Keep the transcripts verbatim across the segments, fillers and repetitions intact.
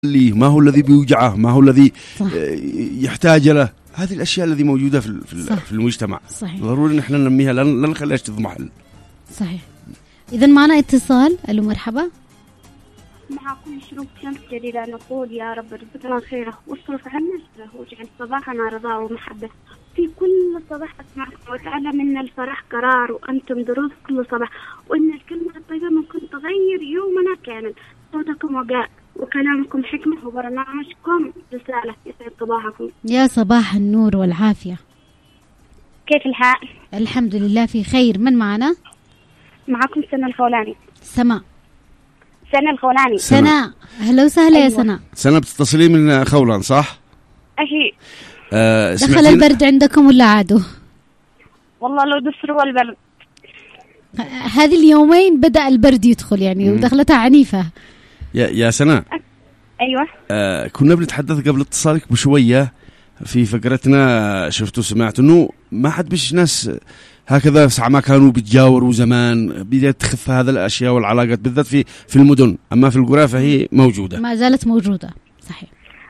اللي ما هو الذي بيوجعه، ما هو الذي يحتاج له. هذه الأشياء التي موجودة في في المجتمع. صحيح. ضروري نحن ننميها، لا نخليهاش تضمحل. صحيح. إذا معنا اتصال. ألو مرحبا. مع كل شروق شمس جديدة نقول يا رب ارزقنا خيره واصرف عنا شره واجعل صباحنا رضا ومحبة. في كل صباح أسمعكم وتعالى منا الفرح قرار وأنتم دروس كل صباح، وإن الكلمة الطيبة ممكن تغير يومنا كامل. صوتكم وقاء وكلامكم حكمة وبرنامجكم رسالة يسعد صباحكم. يا صباح النور والعافية. كيف الحال؟ الحمد لله في خير. من معنا؟ معكم سنة الخولاني. سماء. سنة الخولاني. سناء. أهلا وسهلا. أيوة. يا سناء. سنة بتتصلي من خولان صح؟ أشي. أه دخل البرد عندكم ولا عادوا؟ والله لو دسر والبرد. هذه اليومين بدأ البرد يدخل يعني ودخلتها عنيفة. يا يا سناء. أيوة. أه كنا بنتحدث قبل اتصالك بشوية في فقرتنا، شفتوا سمعتوا إنه ما حد بيش ناس هكذا ساعة ما كانوا بيتجاوروا زمان، بدأت تخف هذا الأشياء والعلاقات بالذات في في المدن، أما في القرى فهي موجودة، ما زالت موجودة. صحيح.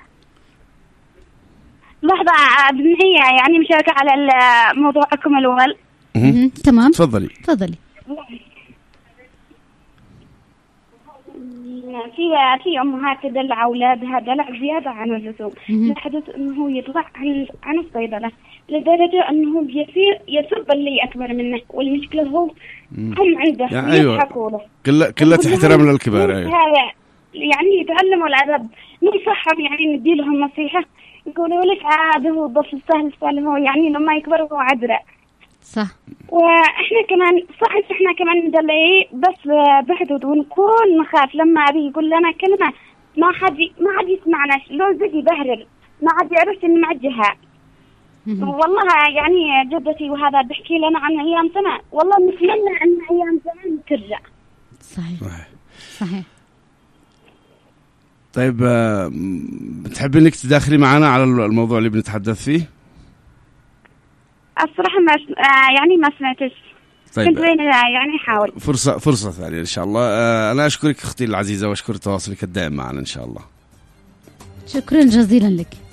لحظة هي يعني مشاركة على موضوعكم الأول. تمام. تفضلي تفضلي. في في أمهات تدلع أولادها دلع زيادة عن اللزوم، لحدث أنه يطلع عن عن الصيدلة لدرجة أنه يصير يسب اللي أكبر منه، والمشكلة هو هم عنده يعني يضحكوا له. كل كل احترام للكبار. أيوة. هذا يعني يتعلموا الأدب، ننصحهم يعني ندي لهم نصيحة، يقولوا لك عاد هو الطفل السهل السهل هو يعني لما يكبر هو عذرة. صح. واحنا كمان صح احنا كمان ندلعيه بس بحدود، ونكون نخاف لما ابي يقول لنا كلمه ما حد ما حد يسمعنا، لو زي يبهرل ما حد يعرف ان معجها. والله يعني جدتي وهذا بحكي لنا عن ايام زمان، والله نتمنى ان ايام زمان ترجع. صحيح. صحيح. صحيح. طيب بتحبي انك تداخلي معنا على الموضوع اللي بنتحدث فيه؟ الصراحة ما يعني ما سمعتش. طيب. كنت وين يعني حاول. فرصة فرصة ثانية إن شاء الله. أنا أشكرك أختي العزيزة وأشكر تواصلك الدائم معنا إن شاء الله. شكرا جزيلا لك.